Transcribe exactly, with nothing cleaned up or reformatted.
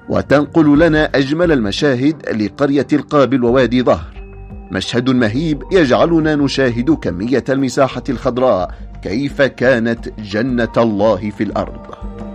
وتنقل لنا أجمل المشاهد لقرية القابل ووادي ظهر، مشهد مهيب يجعلنا نشاهد كمية المساحة الخضراء كيف كانت جنة الله في الأرض.